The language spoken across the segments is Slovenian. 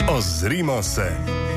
Ozrimo se.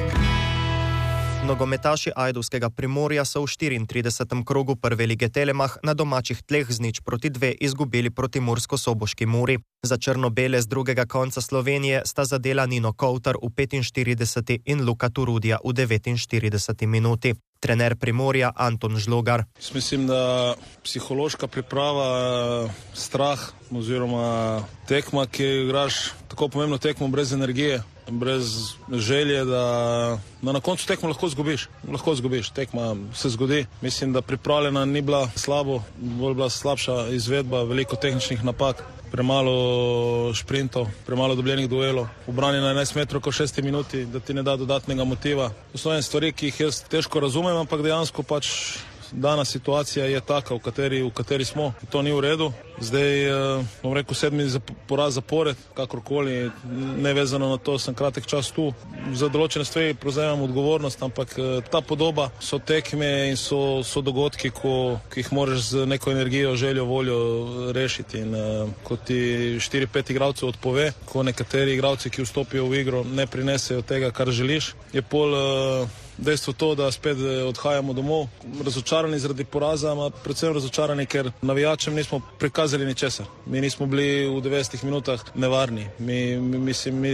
Nogometaši ajdovskega Primorja so v 34. krogu prve lige Telemach na domačih tleh z 0-2 izgubili proti Mursko-Soboški Muri. Za črno-bele z drugega konca Slovenije sta zadela Nino Kovtar v 45. in Luka Turudija v 49. minuti. Trener Primorja Anton Žlogar. Mislim, da psihološka priprava, strah oziroma tekma, ki igraš tako pomembno tekmo brez energije, brez želje, da na koncu tekmo lahko zgubiš. Tekma se zgodi. Mislim, da pripravljena ni bila slabo, bolj bila slabša izvedba, veliko tehničnih napak. Premalo šprintov, premalo dobljenih duelov, obrani na 11 metrov ko 6 minuti, da ti ne da dodatnega motiva. To so ene stvari, ki jih jaz težko razumem, ampak dejansko pač dana situacija je taka, v kateri smo. To ni v redu. Zdaj, bom rekel, 7. poraz zapored, kakorkoli, nevezano na to, sem kratek čas tu. Za določene stvari prevzemam odgovornost, ampak ta podoba so tekme in so dogodki, ki jih moraš z neko energijo, željo, voljo rešiti. In ko ti 4-5 igralcev odpove, ko nekateri igralci, ki vstopijo v igro, ne prinesejo tega, kar želiš, je pol dejstvo to, da spet odhajamo domov, razočarani zaradi poraza, a predvsem razočarani, ker navijačem nismo prikazali ničesar. Mi nismo bili v 90 minutah nevarni. Mi